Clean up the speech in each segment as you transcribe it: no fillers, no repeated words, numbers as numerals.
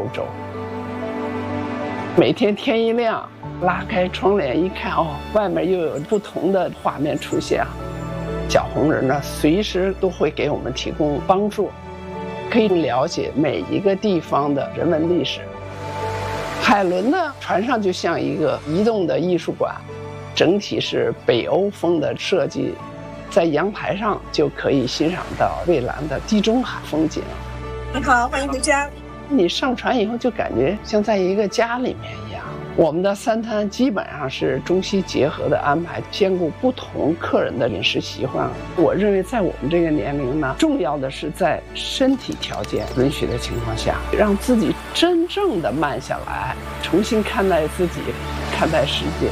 欧洲。每天天一亮，拉开窗帘一看，哦，外面又有不同的画面出现啊！小红人呢，随时都会给我们提供帮助，可以了解每一个地方的人文历史。海伦呢，船上就像一个移动的艺术馆，整体是北欧风的设计，在阳台上就可以欣赏到蔚蓝的地中海风景。 你好，欢迎回家。 你上船以后就感觉像在一个家里面一样。我们的3餐基本上是中西结合的安排，兼顾不同客人的饮食习惯。我认为在我们这个年龄呢，重要的是在身体条件允许的情况下，让自己真正的慢下来，重新看待自己，看待世界。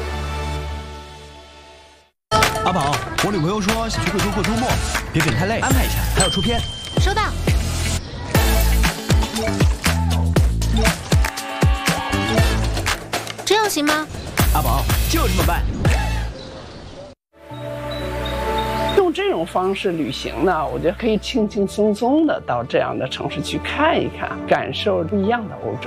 阿宝，我女朋友说想去贵州过周末，别等太累，安排一下，还要出片。 收到。这样行吗？ 阿宝，就这么办。 用这种方式旅行呢，我觉得可以轻轻松松的到这样的城市去看一看，感受不一样的欧洲。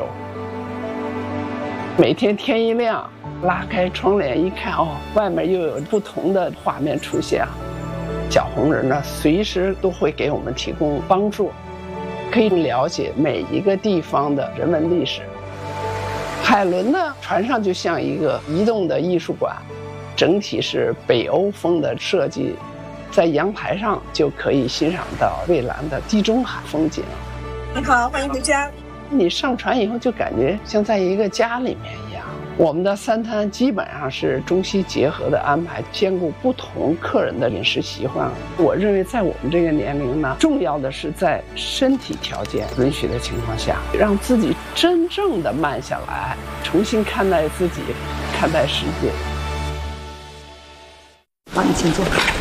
每天天一亮，拉开窗帘一看，哦，外面又有不同的画面出现啊！小红人呢，随时都会给我们提供帮助，可以了解每一个地方的人文历史。海伦呢，船上就像一个移动的艺术馆，整体是北欧风的设计，在阳台上就可以欣赏到蔚蓝的地中海风景。 你好，欢迎回家。 你上船以后就感觉像在一个家里面一样。我们的3餐基本上是中西结合的安排，兼顾不同客人的饮食习惯。我认为在我们这个年龄呢，重要的是在身体条件允许的情况下，让自己真正的慢下来，重新看待自己，看待世界。 好，你请坐。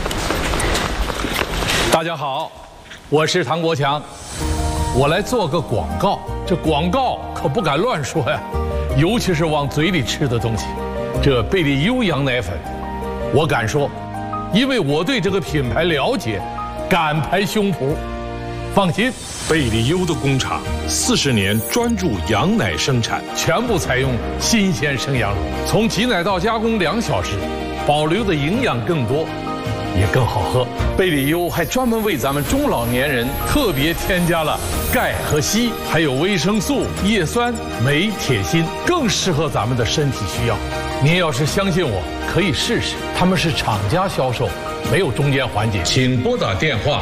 大家好，我是唐国强，我来做个广告。这广告可不敢乱说呀，尤其是往嘴里吃的东西。这贝利优羊奶粉，我敢说，因为我对这个品牌了解，敢拍胸脯。放心， 贝利优的工厂40年专注羊奶生产， 全部采用新鲜生羊乳，从挤奶到加工2小时，保留的营养更多，也更好喝。贝利优还专门为咱们中老年人特别添加了钙和硒，还有维生素、叶酸、镁、铁、锌，更适合咱们的身体需要。您要是相信我，可以试试。他们是厂家销售，没有中间环节。请拨打电话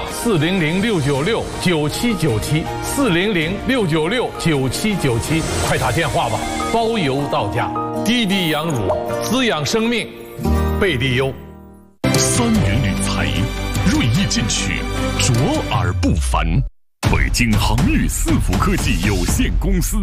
400-696-9797，400-696-9797，快打电话吧，包邮到家。滴滴羊乳，滋养生命，贝利优。 3元铝材，锐意进取，卓而不凡。北京航宇4福科技有限公司。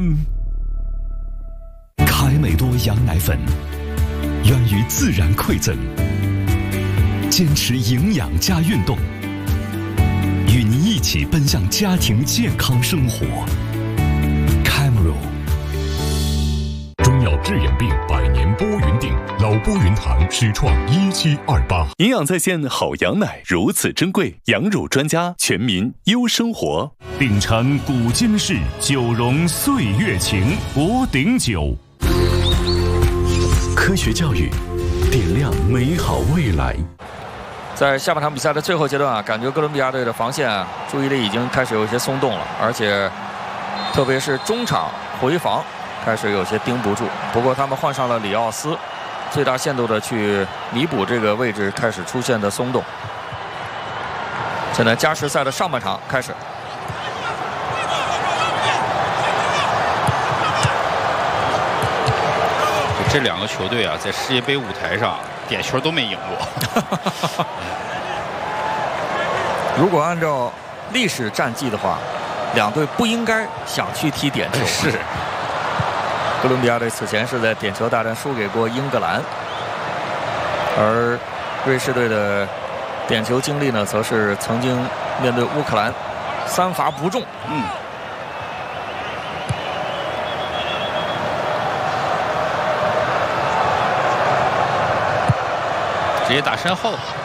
凯美多羊奶粉，源于自然馈赠，坚持营养加运动，与您一起奔向家庭健康生活。Camaro。中药治眼病，100年拨云定，老拨云堂始创1728。 营养在线好羊奶如此珍贵，羊乳专家，全民优生活。 秉承古今式，酒容岁月情，博鼎酒。 科学教育，点亮美好未来。 在下半场比赛的最后阶段啊，感觉哥伦比亚队的防线啊，注意力已经开始有一些松动了，而且特别是中场回防开始有些盯不住。不过他们换上了里奥斯，最大限度的去弥补这个位置开始出现的松动。现在加时赛的上半场开始。 这2个球队啊，在世界杯舞台上点球都没赢过。 如果按照历史战绩的话，两队不应该想去踢点球。 是。 哥伦比亚队此前是在点球大战输给过英格兰，而瑞士队的点球经历呢，则是曾经面对乌克兰3罚不中。 直接打身后。